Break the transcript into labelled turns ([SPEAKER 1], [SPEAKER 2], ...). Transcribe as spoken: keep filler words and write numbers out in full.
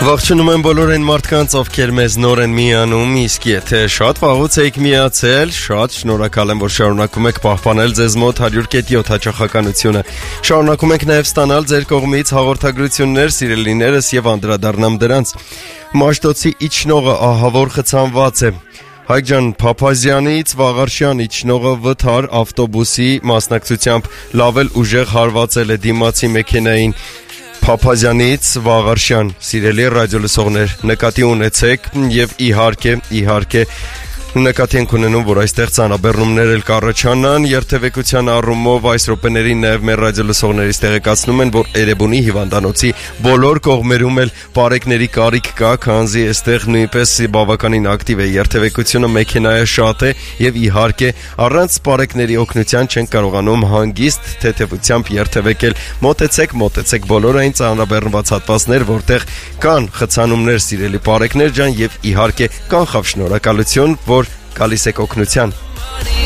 [SPEAKER 1] Ողջունում եմ բոլոր այն մարդկանց, ովքեր մեզ նոր են միանում, իսկ եթե շատ վաղուց եք միացել, շատ շնորհակալ եմ, որ շարունակում եք պահպանել ձեզ մոտ one hundred point seven հաճախականությունը։ Շարունակում ենք նաև ստանալ ձեր կողմից հաղորդագրություններ, սիրելիներս, եւ անդրադառնամ դրանց։ Մաշտոցի իջնողը ահավոր խցանված է։ Հայկ ջան, Փափազյանից Վաղարշյան իջնողը վթար ավտոբուսի մասնակցությամբ լավ էլ ուժեղ հարվածել է դիմացի մեքենային։ Փափազյանից Վաղարշյան, սիրելի ռադիոլսողներ, նկատի ունեցեք եւ իհարկե, իհարկե նկատի ենք ունենում, որ այստեղ ծանրաբեռնումներ էլ կառաջանան, երթևեկության առումով այս րոպեներին նաև մեր ռադիոլսողներից տեղեկացնում են, որ Էրեբունի հիվանդանոցի բոլոր կողմերում էլ բարեկների կարիք կա, քանզի այստեղ նույնպես բավականին ակտիվ է երթևեկությունը, մեքենայը շատ է եւ իհարկե առանց բարեկների օգնության չեն կարողանում հանգիստ թեթևությամբ երթևեկել։ Մոտեցեք, մոտեցեք բոլոր այն ծանրաբեռնված հատվածներ, որտեղ կան խցանումներ, սիրելի բարեկներ ջան, եւ իհարկե կանխավ շնորհակալություն, որ գալիս եք օգնության։